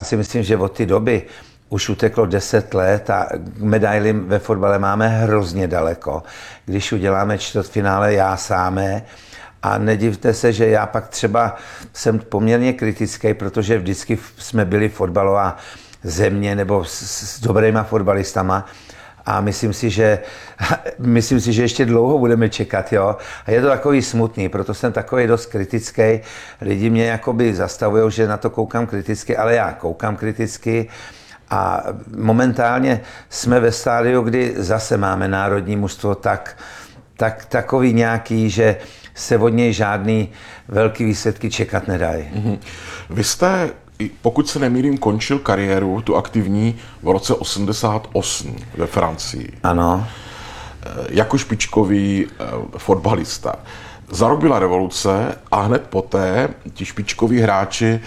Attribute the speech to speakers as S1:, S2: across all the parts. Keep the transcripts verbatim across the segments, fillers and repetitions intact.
S1: si myslím, že od té doby už uteklo deset let a medaily ve fotbale máme hrozně daleko. Když uděláme čtvrtfinále já sámé, a nedivte se, že já pak třeba jsem poměrně kritický, protože vždycky jsme byli fotbalová země nebo s, s dobrýma fotbalistama a myslím si, že, myslím si, že ještě dlouho budeme čekat. Jo? A je to takový smutný, proto jsem takový dost kritický. Lidi mě jakoby zastavují, že na to koukám kriticky, ale já koukám kriticky. A momentálně jsme ve stádiu, kdy zase máme národní mužstvo tak, tak, takový nějaký, že se od něj žádný velký výsledky čekat nedají.
S2: Mm-hmm. Vy jste, pokud se nemýlím, končil kariéru, tu aktivní, v roce osmdesát osm ve Francii.
S1: Ano.
S2: Jako špičkový fotbalista. Za rok byla revoluce a hned poté ti špičkoví hráči,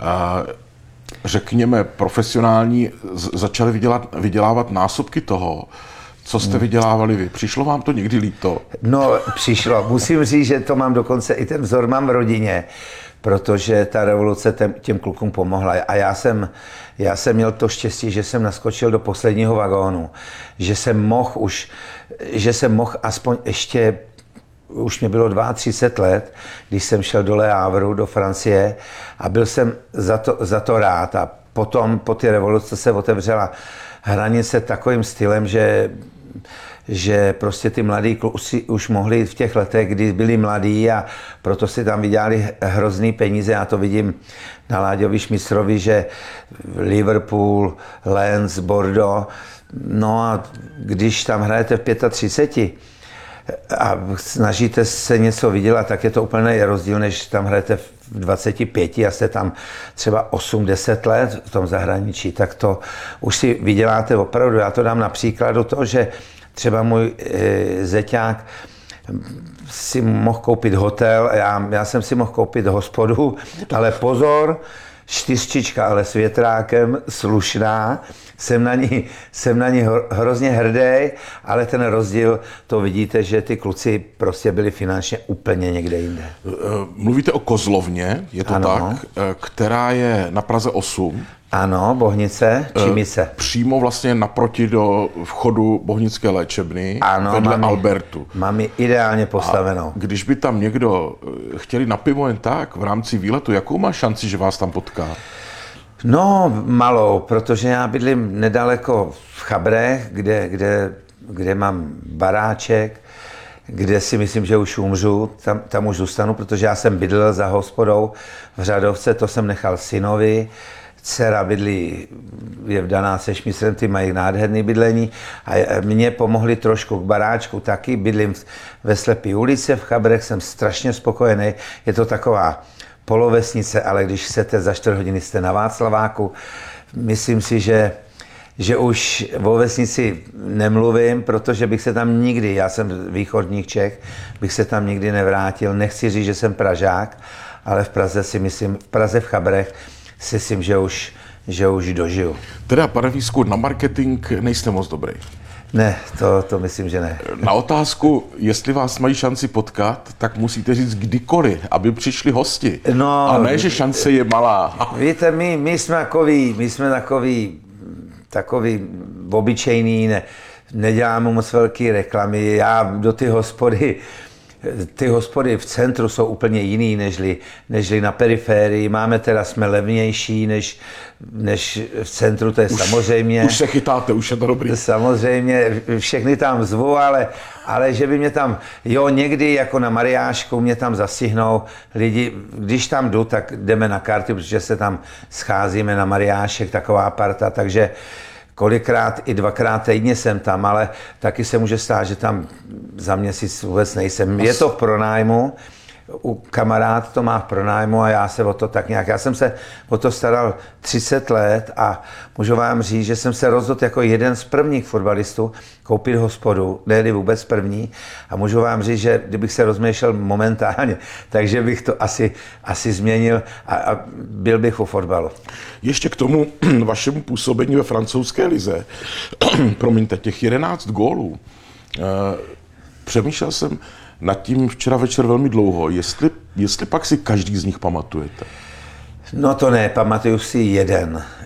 S2: řekněme profesionální, začali vydělat, vydělávat násobky toho, co jste vydělávali vy. Přišlo vám to někdy líto?
S1: No, přišlo. Musím říct, že to mám dokonce, i ten vzor mám v rodině, protože ta revoluce těm, těm klukům pomohla. A já jsem, já jsem měl to štěstí, že jsem naskočil do posledního vagónu, že jsem mohl už, že jsem mohl aspoň ještě, už mě bylo třicet dva let, když jsem šel do Le Havru, do Francie a byl jsem za to, za to rád. A potom, po té revoluce se otevřela hranice takovým stylem, že že prostě ty mladí kluci už mohli v těch letech, kdy byli mladí a proto si tam vydělali hrozný peníze. Já to vidím na Láďovi Šmistrovi, že Liverpool, Lens, Bordeaux, no a když tam hrajete v třicet pět a snažíte se něco vydělat, tak je to úplně rozdíl, než tam hrajete v dvaceti pěti a jste tam třeba osm deset let v tom zahraničí, tak to už si vyděláte opravdu. Já to dám na příkladu toho, že třeba můj e, zeťák si mohl koupit hotel, já, já jsem si mohl koupit hospodu, ale pozor, čtyřčička, ale s větrákem, slušná, jsem na ní, jsem na ní hrozně hrdý, ale ten rozdíl, to vidíte, že ty kluci prostě byli finančně úplně někde jinde.
S2: Mluvíte o Kozlovně, je to
S1: ano.
S2: tak, která je na Praze osm.
S1: Ano, Bohnice, Čimice.
S2: Přímo vlastně naproti do vchodu Bohnické léčebny,
S1: ano,
S2: vedle
S1: mám
S2: Albertu.
S1: Mám ji ideálně postavenou.
S2: A když by tam někdo chtěli na pivo jen tak v rámci výletu, jakou má šanci, že vás tam potká?
S1: No, malou, protože já bydlím nedaleko v Chabrech, kde, kde, kde mám baráček, kde si myslím, že už umřu, tam, tam už zůstanu, protože já jsem bydlel za hospodou v Řadovce, to jsem nechal synovi. Dcera bydlí, je vdaná se Šmistrem, ty mají nádherný bydlení a mě pomohli trošku k baráčku taky, bydlím ve Slepý ulici v Chabrech, jsem strašně spokojený, je to taková polovesnice, ale když chcete za čtyři hodiny jste na Václaváku, myslím si, že, že už o vesnici nemluvím, protože bych se tam nikdy, já jsem východních Čech, bych se tam nikdy nevrátil, nechci říct, že jsem Pražák, ale v Praze si myslím, v Praze v Chabrech si myslím, že už, že už dožiju.
S2: Teda, pane Vísku, na marketing nejste moc dobrý.
S1: Ne, to, to myslím, že ne.
S2: Na otázku, jestli vás mají šanci potkat, tak musíte říct kdykoliv, aby přišli hosti.
S1: No,
S2: a ne, že šance je malá.
S1: Víte, my, my jsme takový, my jsme takový, takový obyčejný, ne, neděláme moc velký reklamy. Já do ty hospody, ty hospody v centru jsou úplně jiný, nežli, nežli na periférii. Máme teda, jsme levnější než, než v centru, to je už, samozřejmě.
S2: Už se chytáte, už je to dobrý.
S1: Samozřejmě, všechny tam zvu, ale, ale že by mě tam, jo, někdy jako na Mariášku mě tam zastihnou lidi, když tam jdu, tak jdeme na karty, protože se tam scházíme na Mariášek, taková parta, takže kolikrát i dvakrát týdně jsem tam, ale taky se může stát, že tam za měsíc vůbec nejsem. Je to v pronájmu, u kamarád to má v pronájmu a já se o to tak nějak, já jsem se o to staral třicet let a můžu vám říct, že jsem se rozhodl jako jeden z prvních fotbalistů koupit hospodu, ne vůbec první a můžu vám říct, že kdybych se rozmýšlel momentálně, takže bych to asi, asi změnil a, a byl bych u fotbalu.
S2: Ještě k tomu vašemu působení ve francouzské lize, promiňte, těch jedenáct gólů, přemýšlel jsem nad tím včera večer velmi dlouho, jestli, jestli pak si každý z nich pamatujete.
S1: No to ne, pamatuju si jeden.